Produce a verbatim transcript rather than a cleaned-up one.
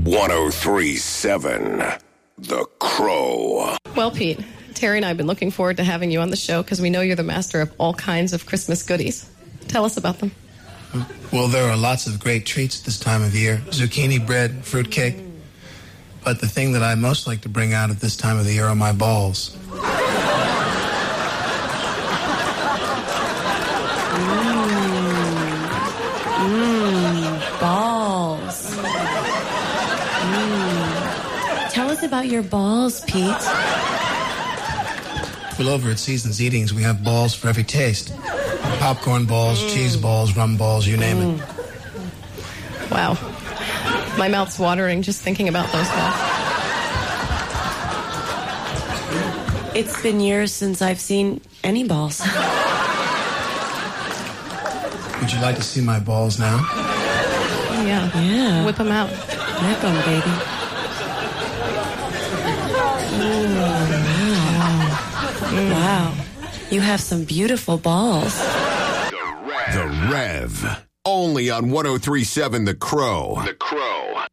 ten thirty-seven, The Crow. Well, Pete, Terry and I have been looking forward to having you on the show because we know you're the master of all kinds of Christmas goodies. Tell us about them. Well, there are lots of great treats this time of year. Zucchini bread, fruitcake. But the thing that I most like to bring out at this time of the year are my balls. Balls. Mm. Tell us about your balls, Pete. Well, over at Seasons Eatings, we have balls for every taste. Popcorn balls, mm. cheese balls, rum balls, you name mm. it. Wow. My mouth's watering just thinking about those balls. It's been years since I've seen any balls. Would you like to see my balls now? Yeah. Yeah. Whip them out. Whip them, baby. Ooh, wow. Mm. Wow. You have some beautiful balls. The Rev. Only on ten thirty-seven The Crow. The Crow.